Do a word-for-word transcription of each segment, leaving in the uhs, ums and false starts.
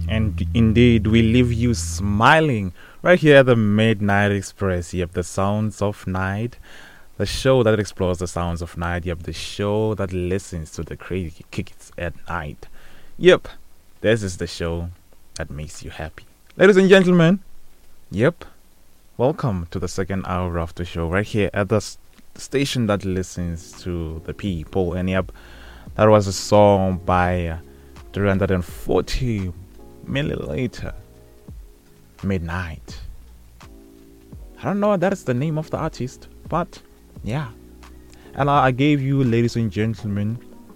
And indeed, we leave you smiling right here at the Midnight Express. You have the sounds of night, the show that explores the sounds of night. You have the show that listens to the crazy kicks at night. Yep, this is the show that makes you happy. Ladies and gentlemen, yep, welcome to the second hour of the show right here at the s- station that listens to the people. And yep, that was a song by uh, three hundred forty milliliter Midnight. I don't know if that is the name of the artist, but yeah. And I, I gave you, ladies and gentlemen,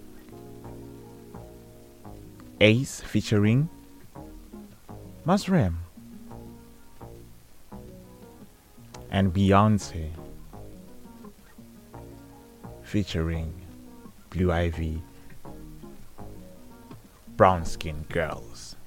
Ace featuring Masram and Beyonce featuring Blue Ivy, Brown Skin Girls.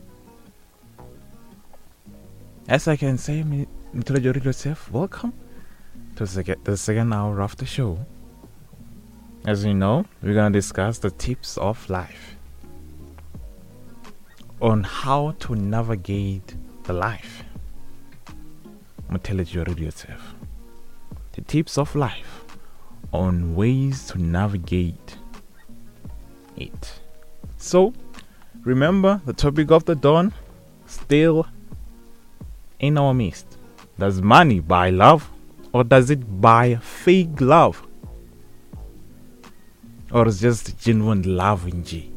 As I can say, Mitology yourself, welcome to the, sec- the second hour of the show. As you know, we're going to discuss the tips of life on how to navigate the life. Mitology yourself. The tips of life on ways to navigate it. So, remember the topic of the dawn still in our midst. Does money buy love, or does it buy fake love? Or is just genuine love in G?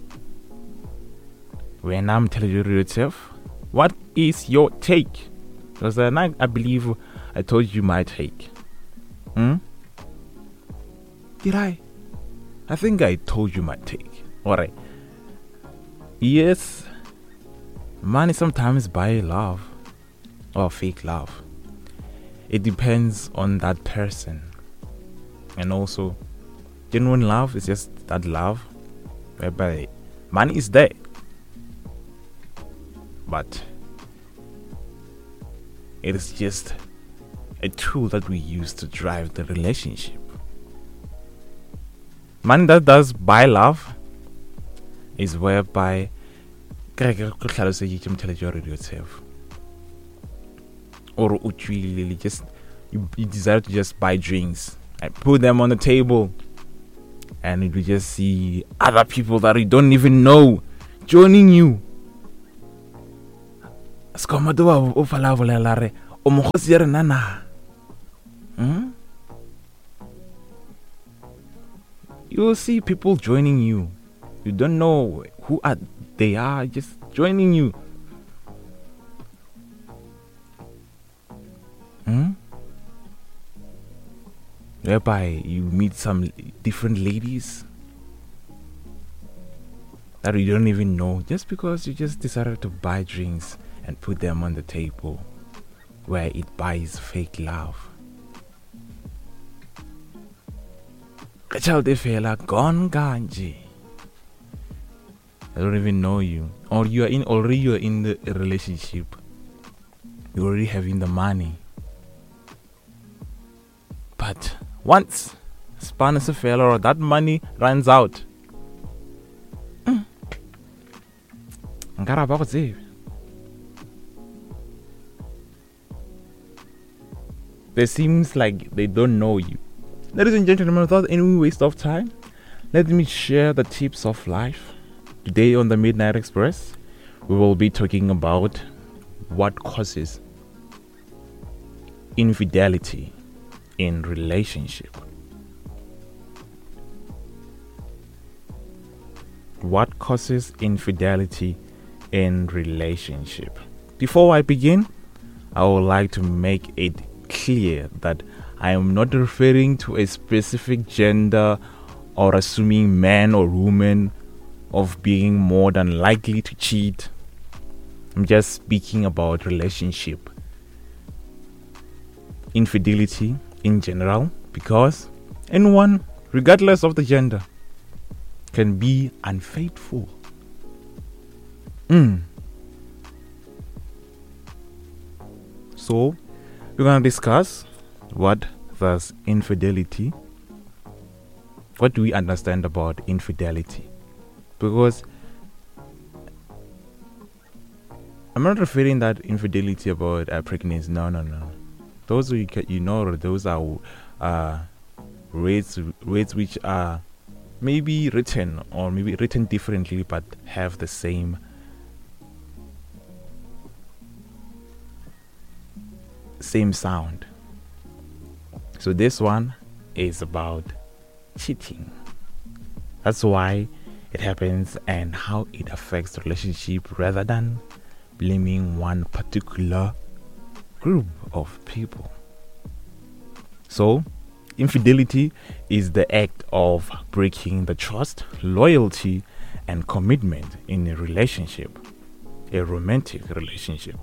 When I'm telling you yourself, what is your take? Because uh, I, I believe I told you my take. Hmm? Did I? I think I told you my take. Alright. Yes, money sometimes buy love or fake love. It depends on that person. And also, genuine love is just that love whereby money is there, but it is just a tool that we use to drive the relationship. Money that does buy love is whereby yourself or just you, you desire to just buy drinks and put them on the table, and you just see other people that you don't even know joining you. Hmm? You will see people joining you. You don't know who are they are just joining you. Hmm? Whereby you meet some different ladies that you don't even know, just because you just decided to buy drinks and put them on the table, where it buys fake love. A child they feel like gone ganji. I don't even know you, or you are in already you are in the relationship. You're already having the money, but once span is a failure or that money runs out, mm. It seems like they don't know you. Ladies and gentlemen, without any waste of time, let me share the tips of life. Today on the Midnight Express, we will be talking about what causes infidelity in relationship. What causes infidelity in relationship? Before I begin, I would like to make it clear that I am not referring to a specific gender or assuming man or woman of being more than likely to cheat. I'm just speaking about relationship infidelity in general, because anyone, regardless of the gender, can be unfaithful. Mm. So, we're going to discuss what does infidelity, what do we understand about infidelity? Because I'm not referring that infidelity about uh, pregnancy. No, no, no. Those you ca- you know, those are uh, rates rates which are maybe written or maybe written differently, but have the same same sound. So this one is about cheating. That's why it happens and how it affects the relationship, rather than blaming one particular group of people. So infidelity is the act of breaking the trust, loyalty, and commitment in a relationship, a romantic relationship.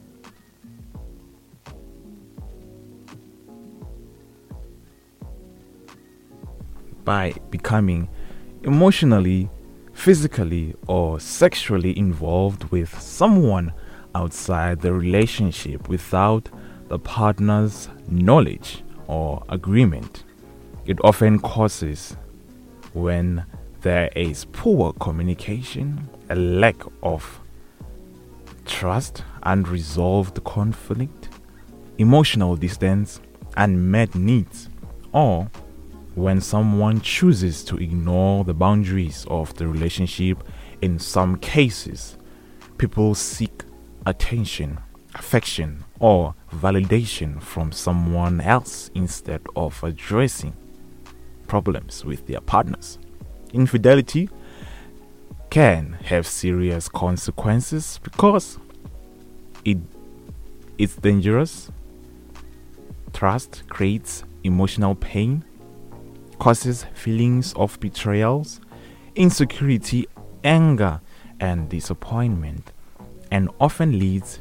By becoming emotionally, physically, or sexually involved with someone outside the relationship without the partner's knowledge or agreement. It often causes when there is poor communication, a lack of trust, unresolved conflict, emotional distance, unmet needs, or when someone chooses to ignore the boundaries of the relationship. In some cases, people seek attention, affection, or validation from someone else instead of addressing problems with their partners. Infidelity can have serious consequences because it it's dangerous. Trust creates emotional pain, causes feelings of betrayals, insecurity, anger, and disappointment, and often leads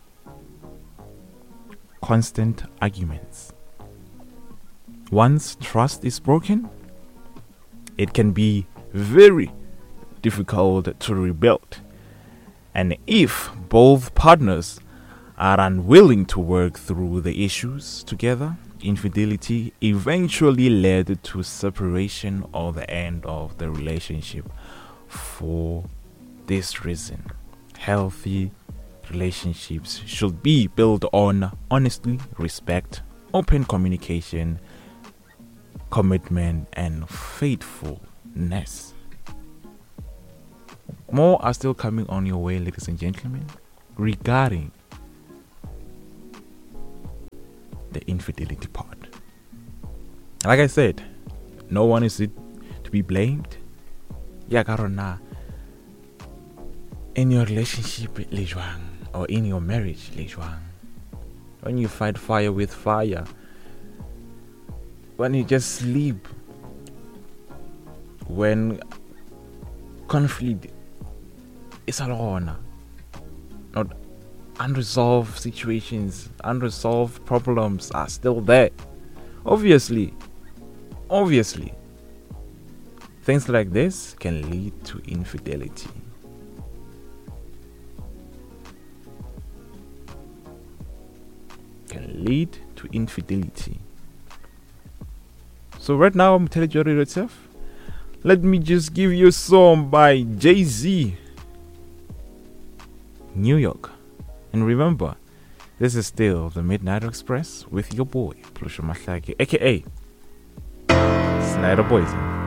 constant arguments. Once trust is broken, it can be very difficult to rebuild. And if both partners are unwilling to work through the issues together, infidelity eventually led to separation or the end of the relationship. For this reason, healthy relationships should be built on honesty, respect, open communication, commitment, and faithfulness. More are still coming on your way, ladies and gentlemen, regarding the infidelity part. Like I said, no one is it to be blamed. Yeah, karona. In your relationship, le jwang, or in your marriage, le jwang. When you fight fire with fire, when you just sleep, when conflict is alone, not unresolved situations, unresolved problems are still there. Obviously, obviously, things like this can lead to infidelity. Can lead to infidelity. So right now, I'm telling you yourself. Let me just give you a song by Jay-Z, New York. And remember, this is still the Midnight Express with your boy, Plusha Mahlaki, aka Snyder Boys.